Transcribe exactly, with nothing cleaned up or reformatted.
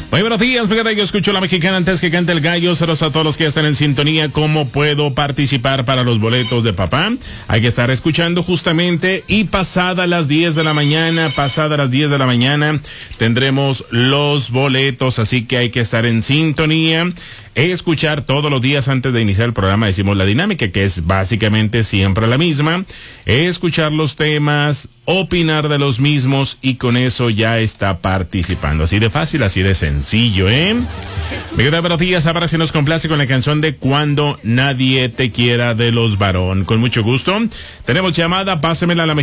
Muy buenos días, fíjate, yo escucho la mexicana antes que cante el gallo. Saludos a todos los que están en sintonía. ¿Cómo puedo participar para los boletos de papá? Hay que estar escuchando justamente y pasada las diez de la mañana, pasada las diez de la mañana, tendremos los boletos, así que hay que estar en sintonía. Escuchar todos los días antes de iniciar el programa, decimos la dinámica, que es básicamente siempre la misma. Escuchar los temas, opinar de los mismos y con eso ya está participando. Así de fácil, así de sencillo, ¿eh? Me queda buenos días, ahora se nos complace con la canción de Cuando Nadie Te Quiera de Los Varón. Con mucho gusto. Tenemos llamada, pásemela a la